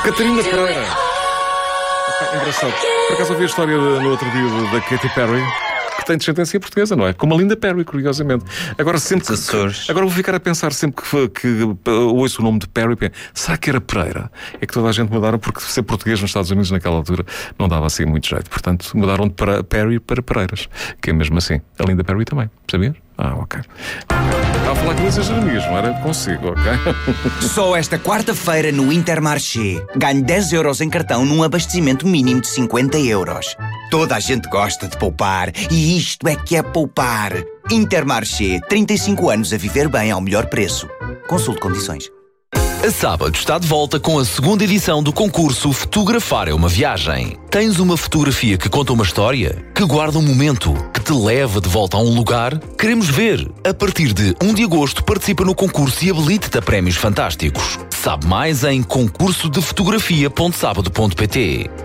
Catarina Pereira. Engraçado. Por acaso ouvi a história no outro dia da Katy Perry, que tem descendência portuguesa, não é? Como a Linda Perry, curiosamente. Agora sempre agora vou ficar a pensar sempre que ouço o nome de Perry, será que era Pereira? É que toda a gente mudaram, porque ser português nos Estados Unidos naquela altura não dava assim muito jeito. Portanto, mudaram de Perry para Pereiras, que é mesmo assim. A Linda Perry também, sabias? Ok. Estava a falar com Luísa Jeremias, não era consigo, ok? Só esta quarta-feira no Intermarché ganhe 10 euros em cartão num abastecimento mínimo de 50 euros. Toda a gente gosta de poupar e isto é que é poupar. Intermarché, 35 anos a viver bem ao melhor preço. Consulte condições. A sábado está de volta com a segunda edição do concurso Fotografar é uma Viagem. Tens uma fotografia que conta uma história? Que guarda um momento? Que te leva de volta a um lugar? Queremos ver! A partir de 1 de agosto participa no concurso e habilita-te a prémios fantásticos. Sabe mais em concursodefotografia.sábado.pt.